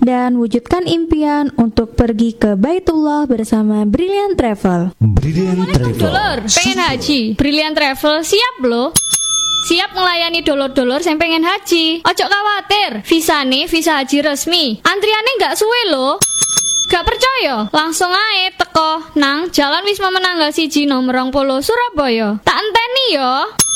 dan wujudkan impian untuk pergi ke Baitullah bersama Brilliant Travel. Brilliant Travel. Dulur, pengen haji. Brilliant Travel siap loh. Siap melayani dulur-dulur yang pengen haji. Ojo khawatir, visane visa haji resmi. Antriane nggak suwe loh. Gak percaya? Langsung ae teko nang Jalan Wisma Menanggal 1 Nomor 20 Surabaya. Tak enteni yo.